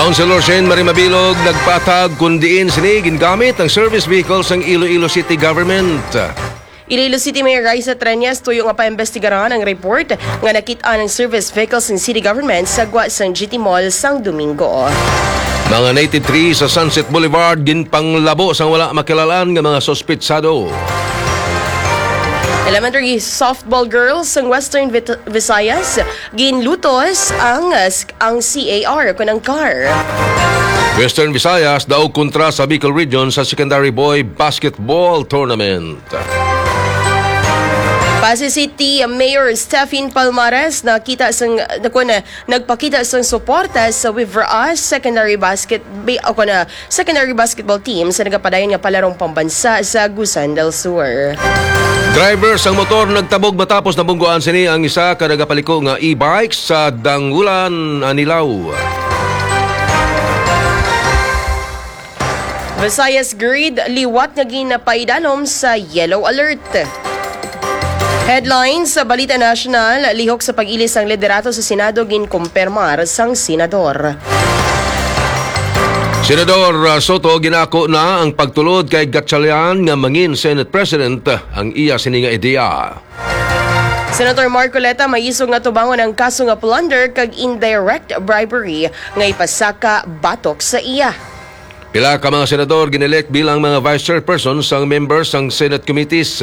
Councilor Shane Marimabilog nagpatag kundiin sini gingamit ang service vehicles ng Iloilo City Government. Iloilo City Mayor Raisa Treñas tuyo nga paimbestigaran ang report nga nakita ng service vehicles ng City Government sa gwa sang GT Mall sang Domingo. Mga 93 sa Sunset Boulevard ginpanglabo sang wala makilalan nga mga sospetsado. Elementary softball girls ng Western Visayas ginlutos ang CAR kunang car. Western Visayas daog kontra sa Bicol Region sa Secondary Boy Basketball Tournament. Pasay City Mayor Stephen Palmares nagpakita sang suporta sa Wivraas secondary basketball team sa nagapadayon nga palarong pambansa sa Agusan del Sur. Driver sang motor nagtabog matapos nabungguan sini ang isa ka nagapaliko nga e-bike sa Dangulan, Anilaw. Visayas Grid liwat nga ginapaidalom sa yellow alert. Headlines sa Balita National, lihok sa pag-ilis ang liderato sa Senado ginkumpirmar sang senador. Senador Soto ginako na ang pagtulod kay Gatchalian nga mangin Senate President ang iya sini nga ideya. Senator Marcoleta mayisog nga tubangon ang kaso nga plunder kag indirect bribery nga ipasaka batok sa iya. Pila ka mga senador ginelect bilang mga vice chairperson sang members sang Senate committees.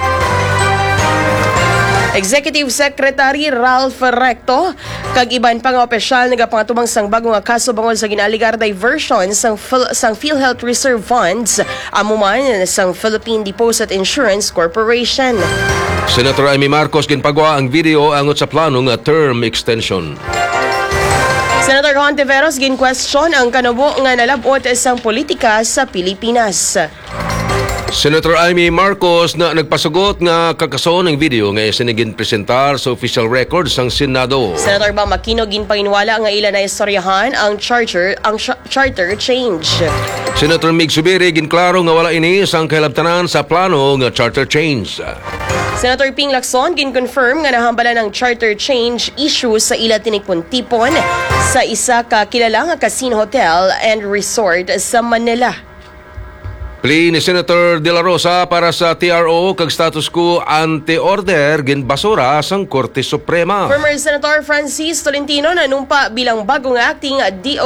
Executive Secretary Ralph Recto kag iban pa nga opisyal nagapangatumbang sang bago nga kaso bangod sa ginaligar diversion sang PhilHealth Reserve Funds amuman sang Philippine Deposit Insurance Corporation. Senator Amy Marcos ginpagwa ang video angot sa plano nga term extension. Senator Hontiveros gin-question ang kanubo nga nalabot sang politika sa Pilipinas. Senator Amy Marcos na nagpasugot nga kakason ng video nga isinigin presentar sa official records ng Senado. Senator Bam Aquino ginpahinwala nga ilan na istoryahan ang charter change. Senator Mig Subiri ginklaro nga wala ini sang kahilabtanan sa plano nga charter change. Senator Ping Lacson ginconfirm nga nahambalan ang charter change issue sa ila tinikpon-tipon sa isa ka kilala nga casino hotel and resort sa Manila. Plea ni Senator De La Rosa para sa TRO kag status quo ante-order ginbasura sang Korte Suprema. Former Senator Francis Tolentino nanumpa bilang bagong acting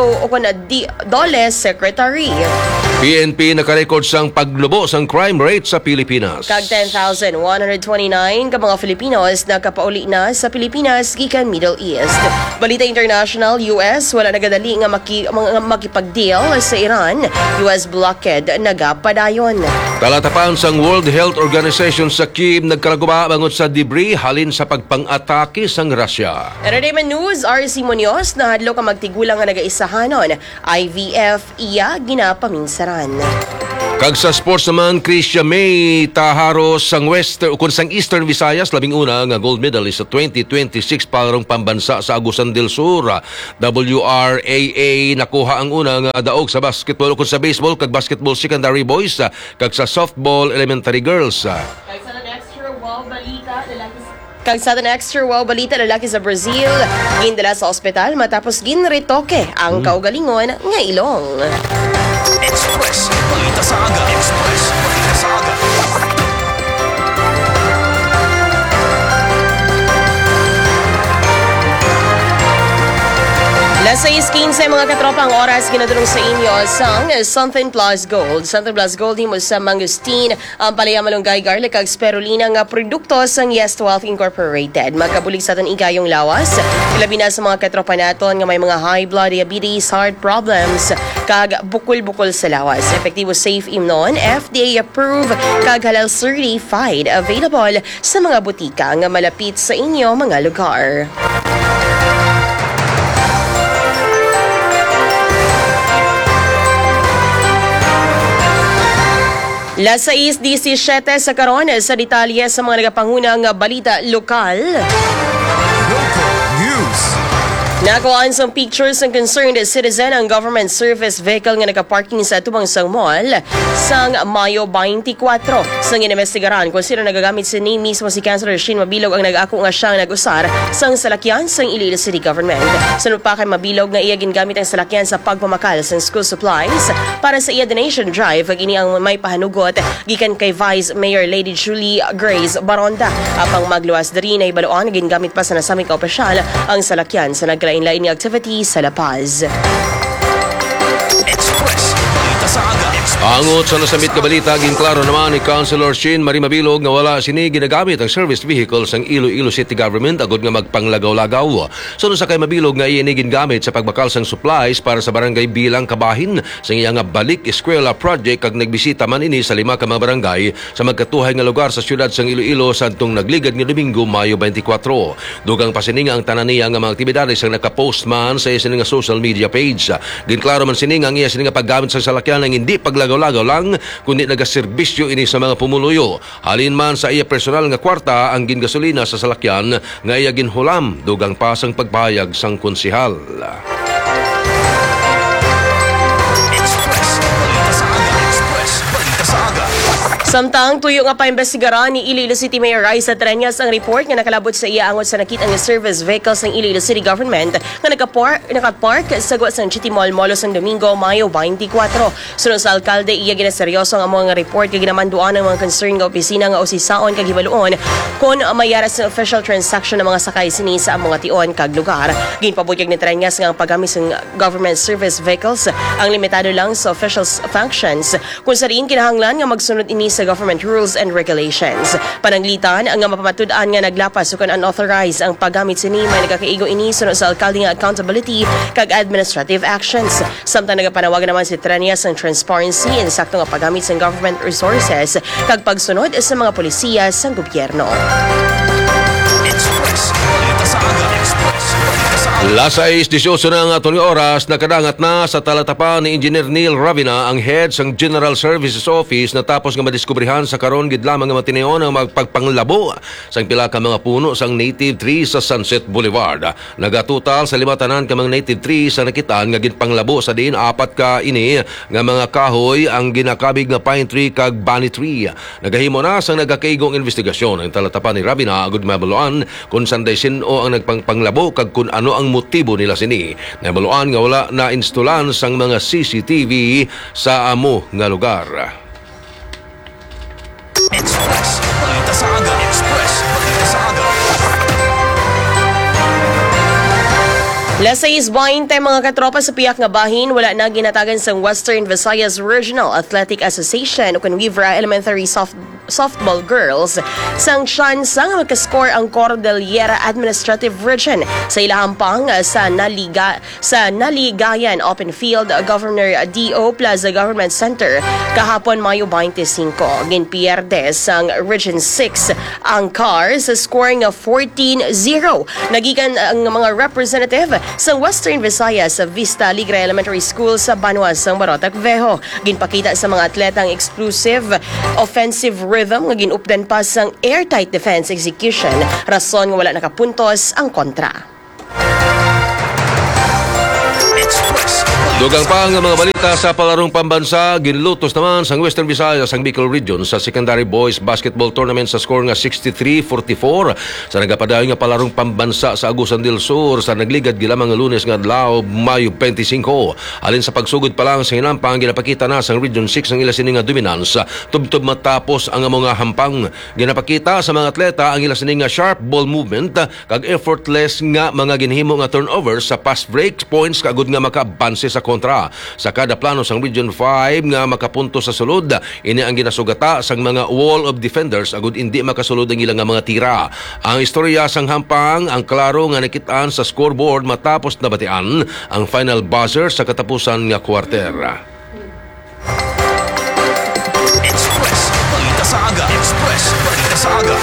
DOLE Secretary. PNP nakarecord sang paglubo sang crime rate sa Pilipinas. Kag 10,129 ka mga Filipinos nakapauli na sa Pilipinas gikan Middle East. Balita International, US wala nagadali nga makipag-deal sa Iran. US blockade nagapadayon. Talatapan sang World Health Organization sa Kiev nagkalaguba bangon sa debris halin sa pagpang-atake sang Russia. Entertainment News, RC Munoz na hadlo ka magtigulang nga nagaisahanon. IVF iya ginapaminsaran. Kag sa sports naman, Kristia May Taharos sang Eastern Visayas labing una nga gold medalist sa 2026 palarong pambansa sa Agusan del Sur. WRAA nakuha ang una nga daog sa basketball ukon sa baseball kag basketball secondary boys kag sa softball elementary girls. Kag sa the extra wow balita lalaki sa Brazil gindala sa ospital matapos ginretoke ang kaugalingon nga ilong. Express Balita sa Aga. Express Balita sa Aga. Las 6:15 mga katropa ang oras ginadulong sa inyo sang Something Plus Gold. Something Plus Gold himo sa mangustin ang palaya malunggay garlic kag spirulina nga produkto sang Yes 12 Incorporated. Magkabulig sa aton igayong lawas. Labi na sa mga katropa naton nga may mga high blood diabetes, heart problems kag bukol-bukol sa lawas. Epektibo safe imnon, FDA approved kag halal certified, available sa mga butika nga malapit sa inyo mga lugar. Las 6:17 sa karon sa detalye sa mga nagapangunang balita lokal. Local News. Nakuhaan sa pictures ng concerned citizen ang government service vehicle nga nakaparking sa tubang sang mall sang Mayo 24. Sang inimestigaran kung sino nagagamit sa name mismo si Councilor Shane Mabilog ang nag-ako nga siyang nag-usar sang salakyan sang Iloilo City Government. Sunod pa kay Mabilog nga iya gingamit ang salakyan sa pagpamakal sang school supplies para sa iya donation drive ag ini ang may pahanugot gikan kay Vice Mayor Lady Julie Grace Baronda. Apang magluwas diri na ibaloan gingamit pa sa nasaming kaopisyal ang salakyan sa naglain-lain nga activity sa La Paz. Express. Balita sa aga. Angot sa nasamit ka balita, ginklaro naman ni Councilor Shane Marie Mabilog nga wala sini ginagamit ang service vehicle sang Iloilo City Government agod nga magpanglagaw-lagaw. Sunod sa kay Mabilog nga iyan gingamit sa pagbakal sang supplies para sa barangay bilang kabahin sa iya nga balik eskwela project kag nagbisita man ini sa 5 ka mga barangay sa magkatuhay nga lugar sa syudad sang Iloilo sadtong nagligad nga Domingo, Mayo 24. Dugang pasininga ang tanan niya nga mga aktibidades sang nakapost man sa iya nga social media page. Ginklaro man sininga ang iya nga paggamit sa salakyan ang hindi paglagaw-lagaw lang kundi nagaserbisyo ini sa mga pumuluyo. Halin man sa iya personal nga kwarta ang gingasolina sa salakyan nga iya ginhulam dugang pasang pagpahayag sang konsihal. Express. Balita sa aga. Express. Balita sa aga. Samtang tuyo nga paimbestigaran ni Iloilo City Mayor Raisa Treñas ang report nga nakalabot sa iya angot sa nakita nga service vehicles ng Iloilo City Government nga nakapark sa guwa sa City Mall Molo sang Domingo, Mayo 24. Sunod sa alkalde, iya ginaseryoso ang mga report nga ginamanduan ng mga concerned nga opisina nga osisaon kag hibaluon kung mayaras ng official transaction ng mga sakay sini sa mga tion kag lugar. Ginpabutyag ni Treñas nga ang paggamit ng government service vehicles ang limitado lang sa official functions kung sa rin kinahanglan nga magsunod ini sa government rules and regulations. Pananglitan ang mapamatud-an nga naglapas o kung unauthorized ang paggamit sini may nagakaigo ini sunod sa alkalde nga accountability kag administrative actions. Samtang nagapanawagan naman si Treñas ng transparency and sakto nga paggamit sa government resources kag pagsunod sa mga polisiya sa gobyerno. Express. Balita sa aga. Express. Balita sa aga. Las 6:18 na ang atong oras, nakadangat na sa talatapan ni Engineer Neil Ravina ang head sang General Services Office natapos nga madiskubrihan sa karon gid lamang nga matineon ang magpagpanglabo sang pila ka mga puno sang native trees sa Sunset Boulevard. Nagatutal sa 5 tanan ka mga native trees sa nakitaan nga ginpanglabo sa diin 4 ka ini nga mga kahoy ang ginakabig nga pine tree kag bunny tree. Nagahimo na sang nagakaigong investigasyon ang talatapan ni Ravina agud mabaluan kung sanday sino ang nagpangpanglabo kag kung ano ang motibo nila sini. Nabaluan nga wala na instalan sang mga CCTV sa amo nga lugar. Express. Balita sa aga. Express. Balita sa aga. Las 6:20 mga katropa sa piyak nga bahin, wala na ginatagan sa Western Visayas Regional Athletic Association o Weaver Elementary Softball Girls sang chance nga magka-score ang Cordillera Administrative Region sa ilahang pang sa Naligayan Open Field Governor D.O. Plaza Government Center kahapon Mayo 25. Ginpierde sang Region 6 ang CAR sa scoring of 14-0. Nagikan ang mga representative sa Western Visayas sa Vista Alegre Elementary School sa Banuas sang Barotac Vejo. Ginpakita sa mga atleta ang exclusive offensive rhythm nga ginupdan pa sang airtight defense execution. Rason nga wala nakapuntos ang kontra. Express. Dugang pa ang mga balita sa palarong pambansa, ginlutos naman sa Western Visayas ang Bicol Region sa Secondary Boys Basketball Tournament sa score nga 63-44 sa nagapadayon nga palarong pambansa sa Agusan del Sur sa nagligad gilamang nga Lunes nga adlaw Mayo 25. Alin sa pagsugod pa lang sa hinampang ginapakita na sa Region 6 ang ila sini nga dominance tubtob matapos ang mga hampang. Ginapakita sa mga atleta ang ila sini nga sharp ball movement kag effortless nga mga ginhimo nga turnovers sa pass break points kagud nga makabanse sa kontra. Sa kada plano sang Region 5 nga makapunto sa sulod, ini ang ginasugata sang mga wall of defenders agud hindi makasulod ang ilang mga tira. Ang istorya sang hampang ang klaro nga nakitaan sa scoreboard matapos nabatian ang final buzzer sa katapusan nga quarter. Express. Balita sa aga. Express. Balita sa aga.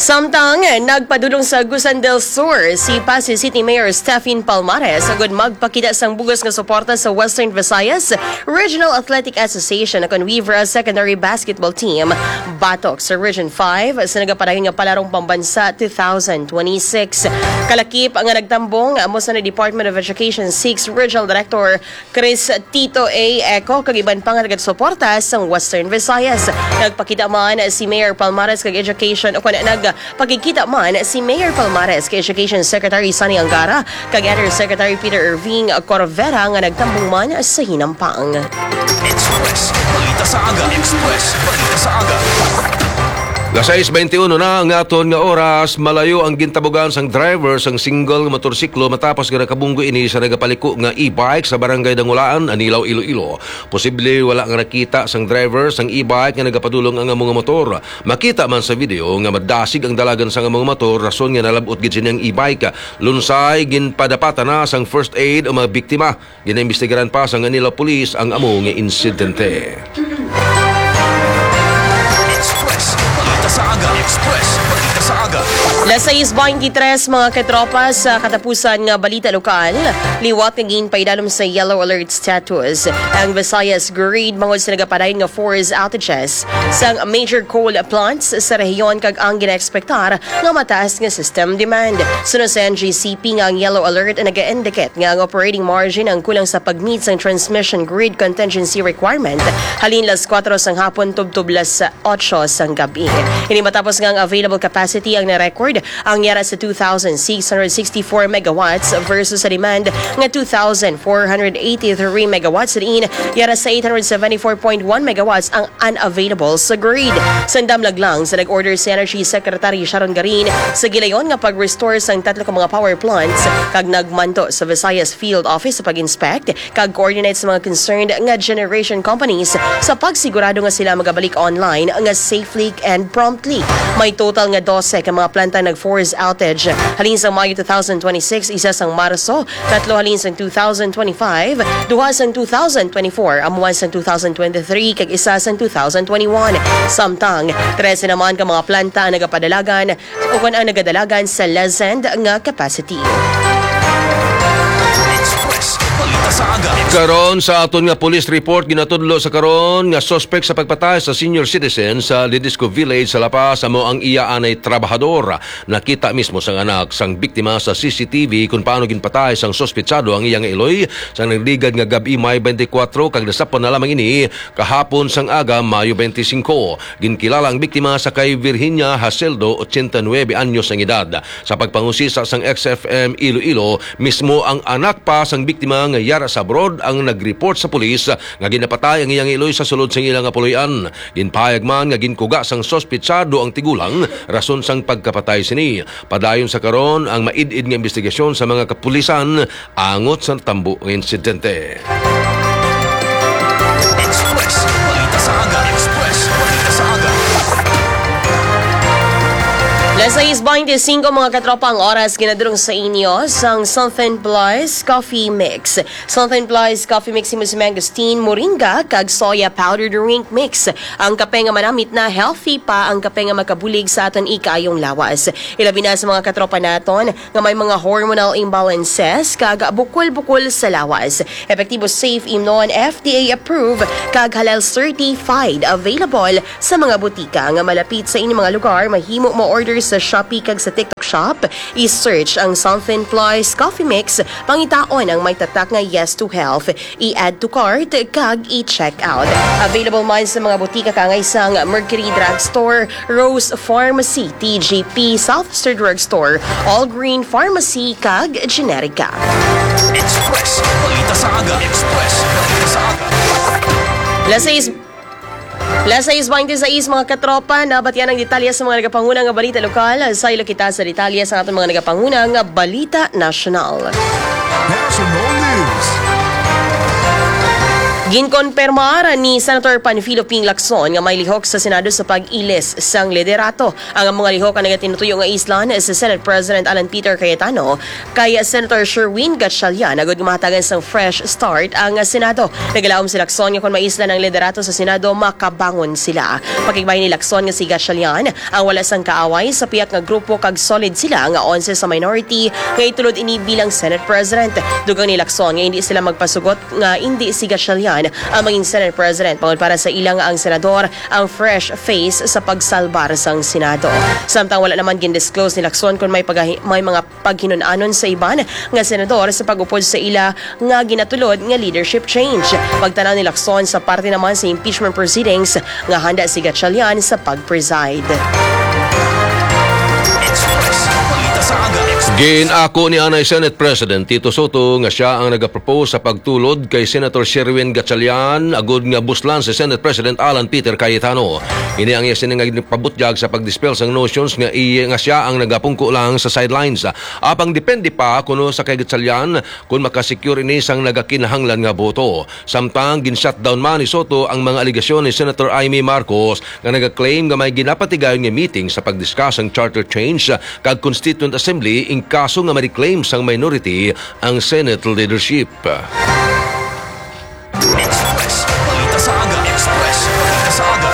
Samtang nagpadulong sa Agusan del Sur si Pasay City Mayor Stephen Palmares agud magpakita sang bugos nga suporta sa Western Visayas Regional Athletic Association akon Weaver Secondary Basketball Team batok sa Region 5 sa nagapadayon nga palarong pambansa 2026. Kalakip ang nagtambong amo sa Department of Education 6 Regional Director Chris Tito A. Eco kag iban pa nga nagsuporta sa Western Visayas. Nagpakita man si Mayor Palmares kag Education o pagkikita man si Mayor Palmares kay Education Secretary Sunny Angara kag Undersecretary Peter Irving Corvera nga nagtambong man sa hinampang. Express, balita sa aga. Express, balita sa aga. Las 6:21 na ang aton nga oras, malayo ang gintabugan sang driver sang single nga motorsiklo matapos nga nakabunggo ini sa nagapaliko nga e-bike sa barangay Dangulaan, Anilaw, Iloilo. Posible wala nga nakita sang driver sang e-bike nga nagapadulong ang mga motor. Makita man sa video nga madasig ang dalagan sang mga motor rason nga nalabot gid siyang e-bike. Lunsay ginpadapata na sang first aid ang mga biktima. Ginaimbestigaran pa sang Anilaw Police ang amo nga insidente. Express, balita sa aga. Las 6:23 mga katropa sa katapusan nga balita lokal, liwat nga ginpaidalom sa yellow alert status ang Visayas Grade mangod sa nagapadayon nga forest outages sa major coal plants sa rehiyon kag ang ginaekspektar nga mataas nga system demand. Sunod sa NGCP nga ang yellow alert naga-indicate nga ang operating margin ang kulang sa pag-meet sa transmission grid contingency requirement halin las 4 sang hapon tubtub las 8 sang gabi. Ini matapos nga ang available capacity ang na-record ang yara sa 2,664 megawatts versus sa demand nga 2,483 megawatts din yara sa 874.1 megawatts ang unavailable sa grid. Sandamlag lang sa nag-order si Energy Secretary Sharon Garin sa gilayon nga pag-restore sang tatlo ka mga power plants kag nagmanto sa Visayas Field Office sa pag-inspect kag coordinate sa mga concerned nga generation companies sa pagsigurado nga sila magabalik online nga safely and promptly. May total nga 12 ka mga planta nag-force outage. Halin sa Mayo 2026, isa sang Marso, tatlo halin sa 2025, duha sang 2024, amuan sang 2023, kag isa sang 2021. Samtang, 13 naman ka mga planta ang nagapadalagan o kung ang nagadalagan sa lessened nga capacity. Sa aga. Karon sa aton nga police report ginatudlo sa karon nga suspect sa pagpatay sa senior citizen sa Lidisco Village sa La Paz amo ang iya anay trabahador. Nakita mismo sang anak sang biktima sa CCTV kung paano ginpatay sang sospetsado ang iyang iloy sang nagligad nga gabi May 24 kag nasapon na lamang ini kahapon sang aga Mayo 25. Ginkilala ang biktima sa kay Virginia Haseldo 89 anyos ang edad. Sa pagpangusisa sang XFM Iloilo mismo ang anak pa sang biktima nga yara sa abroad ang nag-report sa pulis nga ginapatay ang iyang iloy sa sulod sang ilang puloy-an. Ginpahayag man nga ginkuga sang sospetsado ang tigulang rason sang pagkapatay sini. Padayon sa karon ang maid-id nga investigasyon sa mga kapulisan angot sa tambo ng insidente. Express, balita sa aga. Express, balita sa aga. Las 6:25 mga katropa ang oras ginadulong sa inyo sang Something Plus Coffee Mix. Something Plus Coffee Mix mo si mangosteen, moringa, kag soya powder drink mix. Ang kape nga manamit na healthy pa ang kape nga makabulig sa aton ikayong lawas. Ilabi na sa mga katropa naton nga may mga hormonal imbalances kag bukol-bukol sa lawas. Epektibo, safe, imnon, FDA approved kag halal certified, available sa mga butika nga malapit sa inyong mga lugar. Mahimo mo order sa Shopee kag sa TikTok Shop. I-search ang Something Plus Coffee Mix. Pangitaon ang may tatak nga Yes to Health. I-add to cart kag i-check out. Available man sa mga butika kang isang Mercury Drugstore, Rose Pharmacy, TGP, Southster Drugstore, All Green Pharmacy kag Generica. Express, balita sa aga. Express, balita sa aga. Las 6:26 mga katropa, nabatyan ang detalye sa mga nagapangunang nga balita lokal. Saylo kita sa detalye sa ating mga nagapangunang nga balita nasyonal. National News. Ginkonpermar ni Senator Panfilo Ping Lacson nga may lihok sa Senado sa pag-ilis sang liderato. Ang mga lihok ang nagatinutuyo nga islan sa Senate President Alan Peter Cayetano kay Senator Sherwin Gatchalian agud gumatagan sang fresh start ang Senado. Nagalaom si Lacson nga kung maislan ang liderato sa Senado makabangon sila. Pakigbay ni Lacson nga si Gatchalian ang wala sang kaaway sa piyak nga grupo kag solid sila nga 11 sa minority nga itulod ini bilang Senate President. Dugang ni Lacson nga hindi sila magpasugot nga hindi si Gatchalian ang maging Senate President pangod para sa ilang ang senador ang fresh face sa pagsalbar sang Senado. Samtang wala naman gindisclose ni Lacson kung may mga paghinunanon sa iban nga senador sa pag-upod sa ila nga ginatulod nga leadership change. Pagtanaw ni Lacson sa parte naman sa impeachment proceedings nga handa si Gatchalian sa pag-preside. Express. Balita sa aga. Ginako ni Anay Senate President Tito Soto nga siya ang nagapropose sa pagtulod kay Senator Sherwin Gatchalian agud nga buslan si Senate President Alan Peter Cayetano. Ini ang yasin nga pabutyag sa pagdispel sang notions nga siya ang nagapungko lang sa sidelines. Apang depende pa kuno sa kay Gatchalian kung makasecure ini sang nagakinahanglan nga boto. Samtang gin-shutdown man ni Soto ang mga aligasyon ni Senator Amy Marcos nga nagaklaim nga may ginapatigayon nga meeting sa pagdiscuss ang charter change kag Constituent Assembly in kaso nga ma-reclaim sang minority ang Senate leadership. Express. Balita sa aga. Express. Balita sa aga.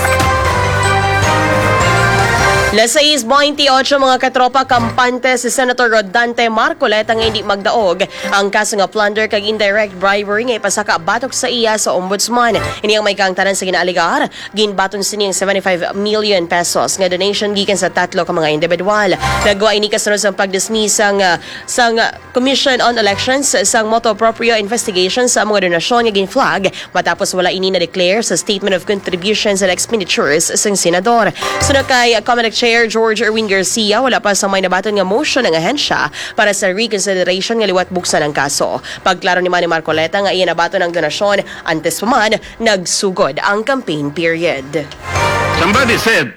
Las 6:28 mga katropa, kampante si Senator Rodante Marcoleta nga hindi magdaog ang kaso nga plunder kag indirect bribery nga ipasaka batok sa iya sa ombudsman. Ini ang may kaangtanan sa ginaaligar. Ginbaton sini ang 75 million pesos nga donation gikan sa tatlo ka mga individual. Nagawa ini kasunod sa pag-dismiss sang Commission on Elections sang motu proprio investigation sa mga donasyon nga ginflag matapos wala ini na-declare sa Statement of Contributions and Expenditures sang senador. Sunod kay Comelec Chair George Erwin Garcia, wala pa sa may nabaton nga motion ng ahensya para sa reconsideration nga liwat buksan ang kaso. Pagklaro ni Manny Marcoleta nga iyan nabaton ang donasyon, antes pa man nagsugod ang campaign period. Somebody said,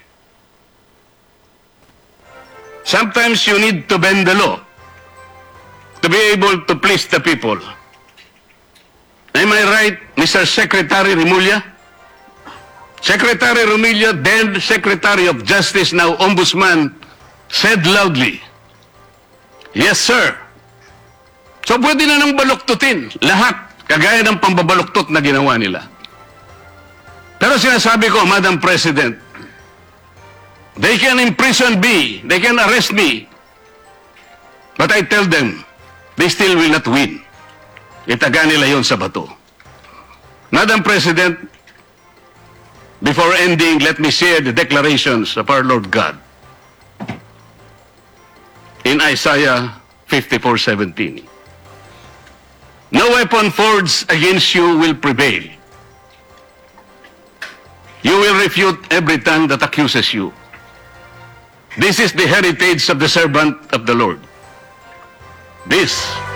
sometimes you need to bend the law to be able to please the people. Am I right, Mr. Secretary Remulla? Secretary Remulla, then Secretary of Justice, now Ombudsman, said loudly, "Yes, sir." So pwede na nang baluktutin lahat, kagaya ng pambabaluktot na ginawa nila. Pero sinasabi ko, Madam President, they can imprison me, they can arrest me, but I tell them, they still will not win. Itaga nila yon sa bato. Madam President, before ending, let me share the declarations of our Lord God. In Isaiah 54:17, "No weapon forged against you will prevail. You will refute every tongue that accuses you. This is the heritage of the servant of the Lord. This."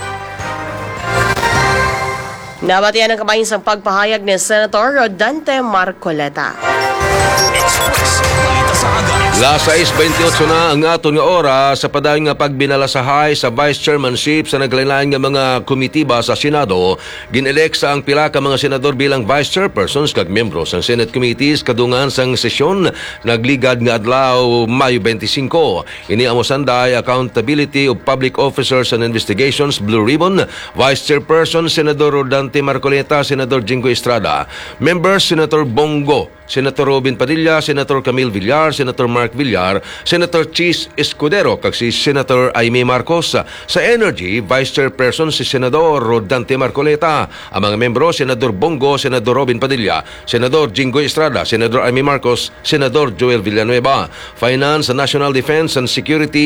Nabatian ang kabahin sa pagpahayag ni Senator Rodante Marcoleta. Express. Balita sa aga. Las 6:28 na ang aton nga oras sa padayon nga pagbinalasahay sa vice chairmanship sa naglain-lain nga mga komitiba sa Senado. Ginelek sa ang pila ka mga senador bilang vice chairpersons kag membro sa Senate committees kadungan sang sesyon nagligad nga adlaw Mayo 25. Ini ang mosanday Accountability of Public Officers and Investigations Blue Ribbon. Vice chairperson Senador Rodante Marcoleta, Senador Jingo Estrada. Members Senator Bongo, Senator Robin Padilla, Senator Camille Villar, Senator Mark Villar, Senator Chis Escudero kag si Senator Amy Marcos. Sa Energy, Vice Chairperson si Senador Rodante Marcoleta. Ang mga membro, Senador Bongo, Senador Robin Padilla, Senador Jingo Estrada, Senador Amy Marcos, Senador Joel Villanueva. Finance, National Defense and Security,